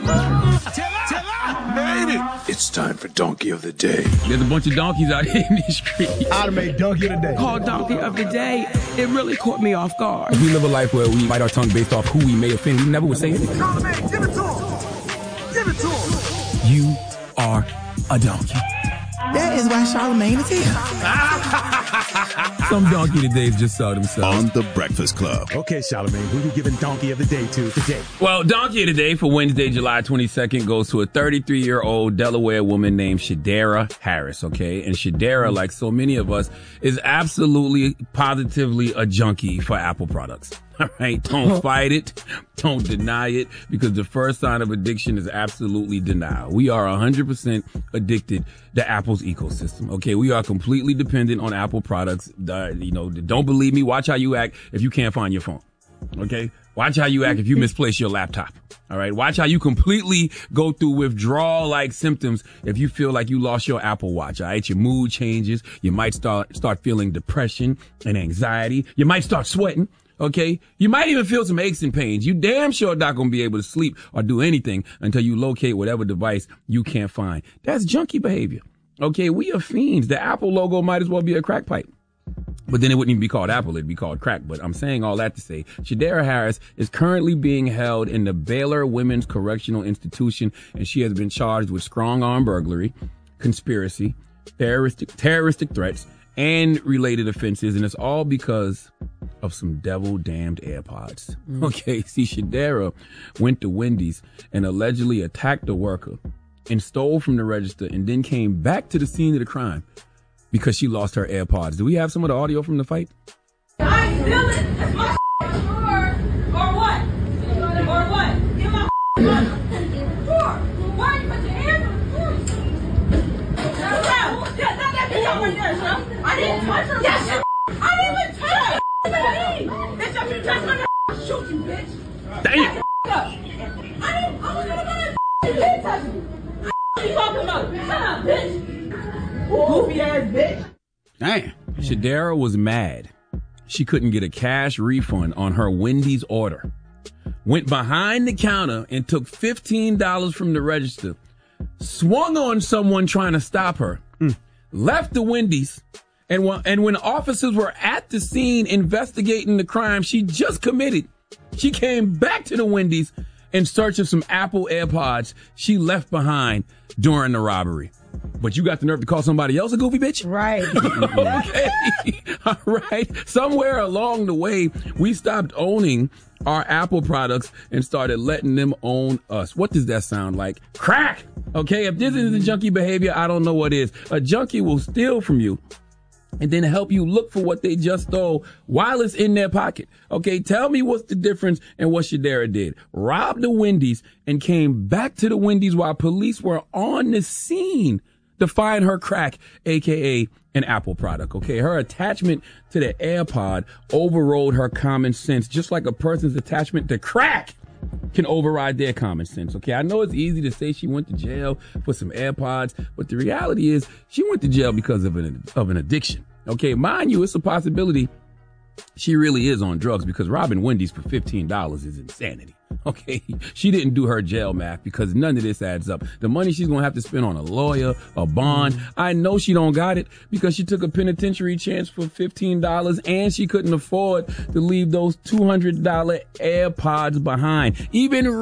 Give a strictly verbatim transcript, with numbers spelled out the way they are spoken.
Made it. It's time for Donkey of the Day. There's a bunch of donkeys out here in the street. I'd have made Donkey of the Day. Called Donkey of the Day. It really caught me off guard. We live a life where we bite our tongue based off who we may offend. We never would say anything. Charlamagne, give it to him. Give it to him. You are a donkey. That is why Charlamagne is here. Some donkey todays just saw themselves. On The Breakfast Club. Okay, Charlamagne, who you giving Donkey of the Day to today? Well, donkey of the day for Wednesday, July twenty-second goes to a thirty-three-year-old Delaware woman named Shadera Harris, okay? And Shadera, like so many of us, is absolutely, positively a junkie for Apple products. All right, don't fight it. Don't deny it, because the first sign of addiction is absolutely denial. We are one hundred percent addicted to Apple's ecosystem. Okay, we are completely dependent on Apple products. Uh, you know, don't believe me? Watch how you act if you can't find your phone. Okay, watch how you act if you misplace your laptop. All right, watch how you completely go through withdrawal-like symptoms if you feel like you lost your Apple Watch. All right, your mood changes. You might start start feeling depression and anxiety. You might start sweating. Okay, you might even feel some aches and pains. You damn sure not gonna be able to sleep or do anything until you locate whatever device you can't find. That's junkie behavior. Okay, we are fiends. The Apple logo might as well be a crack pipe. But then it wouldn't even be called Apple, it'd be called crack. But I'm saying all that to say, Shadera Harris is currently being held in the Baylor Women's Correctional Institution, and she has been charged with strong arm burglary, conspiracy, terroristic, terroristic threats, and related offenses, and it's all because of some devil-damned AirPods. Mm. Okay, see, Shadera went to Wendy's and allegedly attacked a worker and stole from the register and then came back to the scene of the crime because she lost her AirPods. Do we have some of the audio from the fight? I feel it. That's my or, or what? Or what? Give my door. Why you put your hands on the door? Yeah, not that bitch over there, son. I didn't touch her. Yes, I didn't even touch her. Bitch, if you touch my I'll shoot you, bitch. Damn. I didn't. I was gonna go to you didn't touch me. What are you talking about? Shut up, bitch. Goofy ass bitch. Damn. Shadera was mad. She couldn't get a cash refund on her Wendy's order. Went behind the counter and took fifteen dollars from the register. Swung on someone trying to stop her. Mm. Left the Wendy's. And when, and when officers were at the scene investigating the crime she just committed, she came back to the Wendy's in search of some Apple AirPods she left behind during the robbery. But you got the nerve to call somebody else a goofy bitch? Right. Okay. All right. Somewhere along the way, we stopped owning our Apple products and started letting them own us. What does that sound like? Crack. Okay. If this isn't junkie behavior, I don't know what is. A junkie will steal from you and then help you look for what they just stole while it's in their pocket. Okay, tell me what's the difference in what Shadera did. Robbed the Wendy's and came back to the Wendy's while police were on the scene to find her crack, a k a an Apple product. Okay, her attachment to the AirPod overrode her common sense, just like a person's attachment to crack can override their common sense. Okay, I know it's easy to say she went to jail for some AirPods, but the reality is she went to jail because of an of an addiction. Okay, mind you, it's a possibility she really is on drugs, because robbing Wendy's for fifteen dollars is insanity. Okay, she didn't do her jail math, because none of this adds up. The money she's gonna have to spend on a lawyer, a bond, I know she don't got it, because she took a penitentiary chance for fifteen dollars and she couldn't afford to leave those two hundred dollars AirPods behind. Even